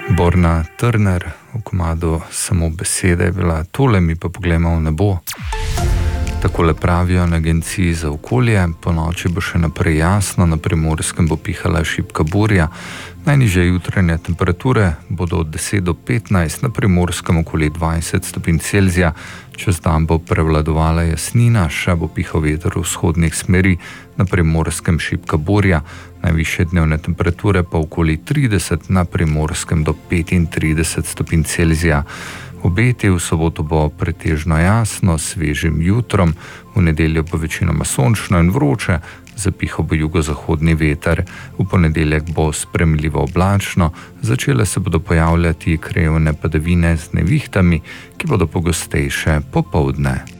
Borna Turner v komadu Samo besede je bila: tole mi pa poglejmo v nebo. Takole pravijo na Agenciji za okolje: ponoči bo še naprej jasno, na Primorskem bo pihala šibka burja. Najnižje jutranje temperature bodo od 10 do 15, na Primorskem okoli 20 stopinj Celzija. Čez dan bo prevladovala jasnina, še bo pihal veter vzhodnih smeri, na Primorskem šibka burja. Najvišje dnevne temperature pa okoli 30, na Primorskem do 35 stopinj Celzija. Obeti: v soboto bo pretežno jasno, svežim jutrom, v nedeljo bo večinoma sončno in vroče, zapihal bo jugozahodni veter. V ponedeljek bo sprejemljivo oblačno, začele se bodo pojavljati krajevne padavine z nevihtami, ki bodo pogostejše popoldne.